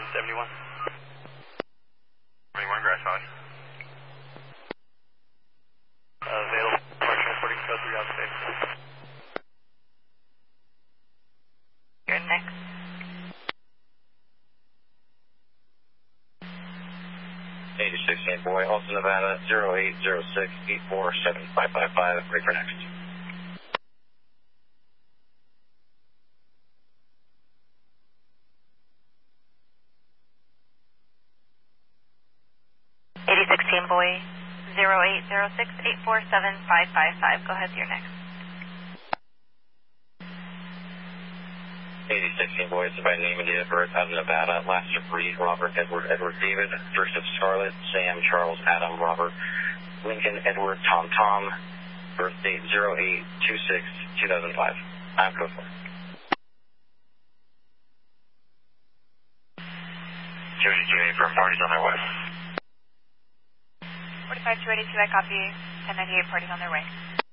71. 71 Grass Valley. Available for transporting code 3 out safe. You're next. 86 Boy, also Nevada, 0806-847-555, ready for next. Boy, 0806-847-555. Go ahead, you're next. 86 Boy, it's by name and date of birth out of Nevada. Last of Reed, Robert, Edward, David. First of Scarlett, Sam, Charles, Adam, Robert, Lincoln, Edward, Tom, birth date 0826-2005. I'm code 4. Jody, from parties on their way. 45282, I copy. 1098 parties on their way.